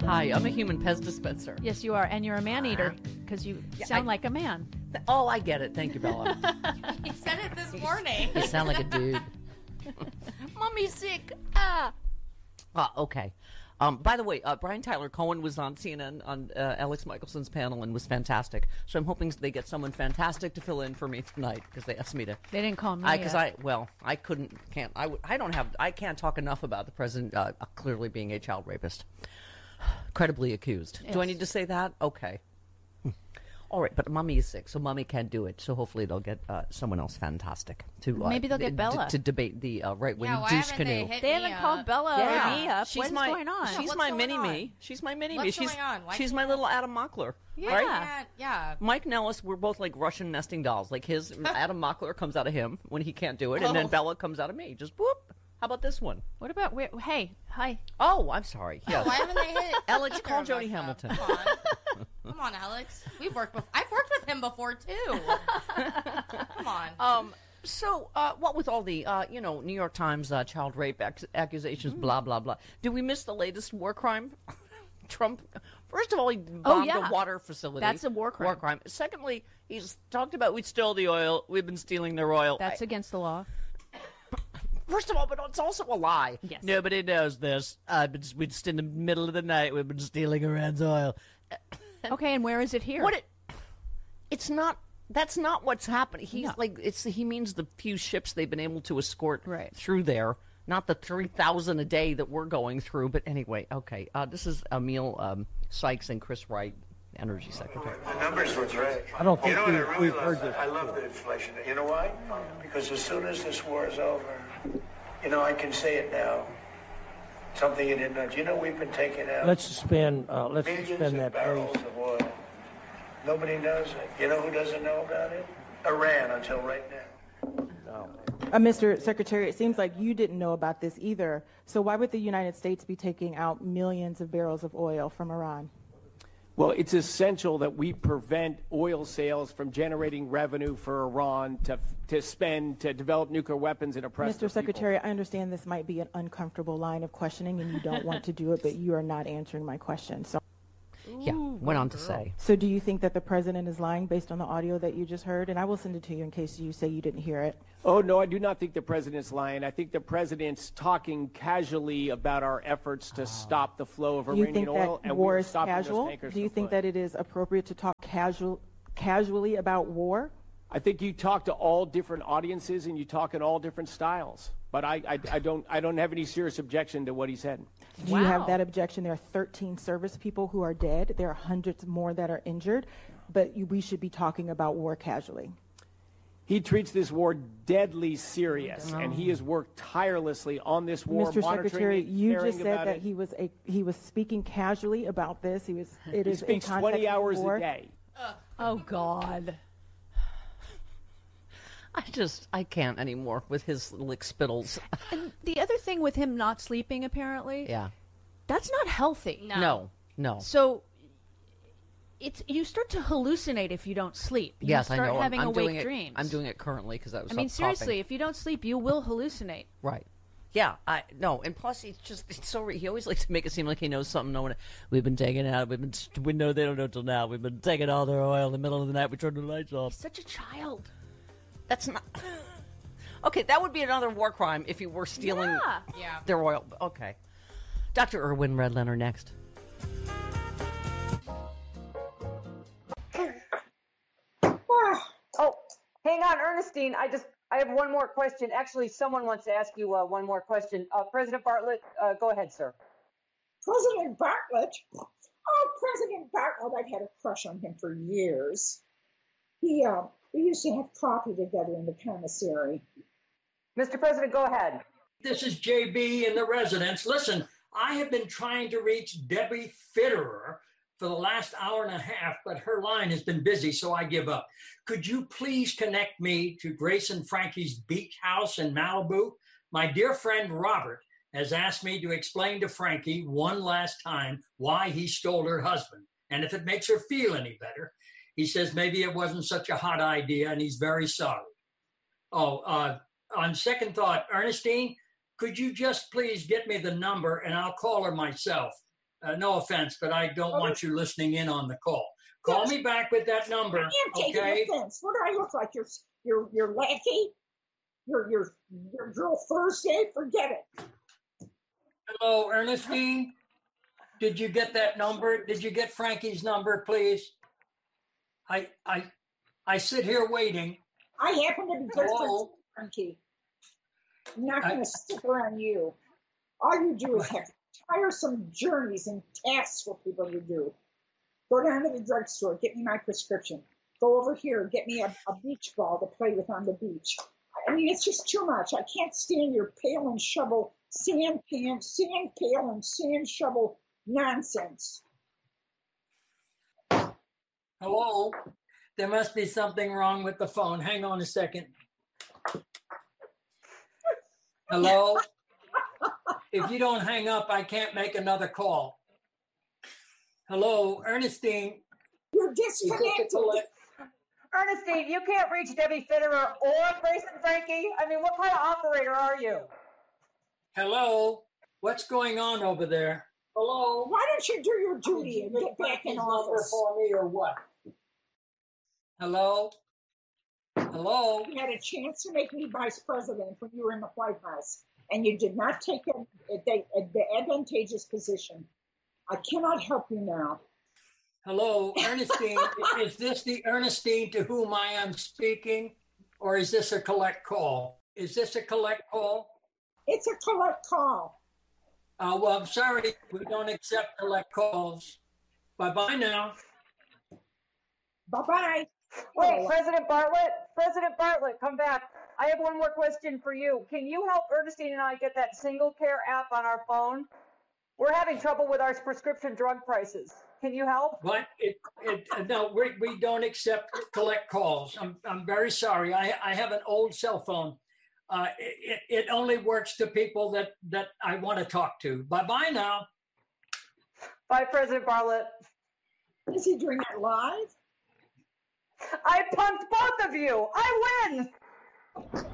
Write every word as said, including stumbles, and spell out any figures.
Hi, I'm a human Pez dispenser. Yes, you are. And you're a man-eater because you Yeah, sound I- like a man. Oh, I get it. Thank you, Bella. He said it this morning. You sound like a dude. Mommy's sick. Ah. Ah, okay. Um, by the way, uh, Brian Tyler Cohen was on C N N on uh, Alex Michelson's panel and was fantastic. So I'm hoping they get someone fantastic to fill in for me tonight because they asked me to. They didn't call me Because I, well, I couldn't, can't, I, would, I don't have, I can't talk enough about the president uh, clearly being a child rapist, credibly accused. Yes. Do I need to say that? Okay. Hmm. All right, but Mommy is sick, so Mommy can't do it. So hopefully they'll get uh, someone else fantastic to uh, Maybe they'll get d- Bella. to debate the uh, right wing Yeah, why douche haven't they canoe. hit They me haven't up? called Bella Yeah. or me up. She's What's my, going on? She's What's my going mini on? me. She's my mini What's me. She's going on? Why she's my can't- little Adam Mockler. Yeah. Right? Yeah, yeah. Mike Nellis, we're both like Russian nesting dolls. Like his Adam Mockler comes out of him when he can't do it, and then Oh. Bella comes out of me. Just whoop. How about this one? What about, wait, hey, hi. Oh, I'm sorry. Yes. Why haven't they hit? Alex, either call of Jody us up? Hamilton. Come on. Come on, Alex. We've worked with. I've worked with him before too. Come on. Um. So, uh, what with all the, uh, you know, New York Times uh, child rape ac- accusations, Mm. blah blah blah? Did we miss the latest war crime? Trump. First of all, he bombed yeah. a water facility. That's a war crime. War crime. Secondly, he's talked about we stole the oil. We've been stealing their oil. That's I- against the law. First of all, but it's also a lie. Yes. Nobody knows this. Uh, but we're just in the middle of the night. We've been stealing Iran's oil. Okay, and where is it here? What it? It's not. That's not what's happening. He's No. like it's. He means the few ships they've been able to escort Right. through there, not the three thousand a day that we're going through. But anyway, okay. Uh, this is Emil um, Sykes and Chris Wright, Energy Secretary. The numbers were great. I don't think you know what we- I really we've love? heard this I love the inflation. You know why? Because as soon as this war is over, you know, I can say it now. Something you didn't know. Do you know we've been taking out Let's suspend, uh, let's millions suspend of that, barrels please. of oil? Nobody knows it. You know who doesn't know about it? Iran until right now. Uh, Mister Secretary, it seems like you didn't know about this either. So why would the United States be taking out millions of barrels of oil from Iran? Well, it's essential that we prevent oil sales from generating revenue for Iran to to spend to develop nuclear weapons and oppress Mister their people. Secretary, I understand this might be an uncomfortable line of questioning and you don't want to do it, but you are not answering my question. So, Yeah, went on to say. so do you think that the president is lying based on the audio that you just heard? And I will send it to you in case you say you didn't hear it. Oh, no, I do not think the president's lying. I think the president's talking casually about our efforts to stop the flow of Do you Iranian think oil. that and war we're is stopping those casual? tankers Do you from think flowing. that it is appropriate to talk casual, casually about war? I think you talk to all different audiences and you talk in all different styles. But I, I, I don't I don't have any serious objection to what he said. Do you have Wow. that objection? There are thirteen service people who are dead. There are hundreds more that are injured. But you, we should be talking about war casually. He treats this war deadly serious, and he has worked tirelessly on this war. Mister monitoring Secretary, it, you caring just said about that it. he was a he was speaking casually about this. He was it He is speaks in context twenty of hours war. a day. Oh, God. I just I can't anymore with his lick spittles. And the other thing with him not sleeping, apparently, Yeah. that's not healthy. No. No. No. So it's you start to hallucinate if you don't sleep. You Yes, start I know. I'm- having I'm, doing awake it. dreams. I'm doing it currently because I was. I mean, up seriously, coughing. if you don't sleep, you will hallucinate. Right. Yeah, I no, and plus he's just it's so he always likes to make it seem like he knows something. No one, we've been taking out. We've been we know they don't know till now. We've been taking all their oil in the middle of the night. We turned the lights off. Such a child. That's not okay. That would be another war crime if you were stealing Yeah. Yeah. their oil. Okay, Doctor Irwin Redlener next. Oh, hang on, Ernestine. I just I have one more question. Actually, someone wants to ask you uh, one more question. Uh, President Bartlett, uh, go ahead, sir. President Bartlett? Oh, President Bartlett, I've had a crush on him for years. He, uh, we used to have coffee together in the commissary. Mister President, go ahead. This is J B in the residence. Listen, I have been trying to reach Debbie Fitterer for the last hour and a half, but her line has been busy, so I give up. Could you please connect me to Grace and Frankie's beach house in Malibu? My dear friend Robert has asked me to explain to Frankie one last time why he stole her husband. And if it makes her feel any better, he says maybe it wasn't such a hot idea and he's very sorry. Oh, uh, on second thought, Ernestine, could you just please get me the number and I'll call her myself? Uh, no offense, but I don't want you listening in on the call. Call me back with that number, I am taking okay? offense. What do I look like? Your your your lackey? Your your your girl Thursday? Forget it. Hello, Ernestine. Did you get that number? Did you get Frankie's number, please? I I I sit here waiting. I happen to be just Hello? Frankie. I'm not I- going to stick around you. All you do is have tiresome journeys and tasks for people to do. Go down to the drugstore, get me my prescription. Go over here, get me a, a beach ball to play with on the beach. I mean, it's just too much. I can't stand your pail and shovel, sand pan, sand pail and sand shovel nonsense. Hello? There must be something wrong with the phone. Hang on a second. Hello? If you don't hang up, I can't make another call. Hello, Ernestine. You're Is this a disconnected. collect- Ernestine, you can't reach Debbie Fitterer or Grayson Frankie. I mean, what kind of operator are you? Hello? What's going on over there? Hello? Why don't you do your duty and Did you get back in Frankie's number office? for me or what? Hello? Hello? You had a chance to make me vice president when you were in the White House, and you did not take a, a, a, the advantageous position. I cannot help you now. Hello, Ernestine. Is this the Ernestine to whom I am speaking, or is this a collect call? Is this a collect call? It's a collect call. Uh, well, I'm sorry, we don't accept collect calls. Bye-bye now. Bye-bye. Wait, Oh, President Bartlett, President Bartlett, come back. I have one more question for you. Can you help Ernestine and I get that single care app on our phone? We're having trouble with our prescription drug prices. Can you help? But it, it, no, we, we don't accept collect calls. I'm, I'm very sorry. I, I have an old cell phone. Uh, it, it only works to people that, that I want to talk to. Bye-bye now. Bye, President Bartlett. is he doing that live? I punked both of you. I win.